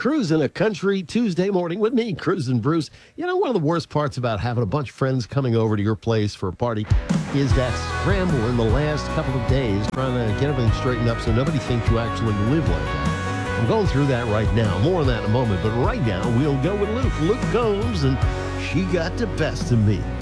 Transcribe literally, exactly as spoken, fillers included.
Cruising a country Tuesday morning with me, Cruising Bruce. You know, one of the worst parts about having a bunch of friends coming over to your place for a party is that scramble in the last couple of days trying to get everything straightened up so nobody thinks you actually live like that. I'm going through that right now. More on that in a moment. But right now, we'll go with Luke. Luke Combs, and she got the best of me.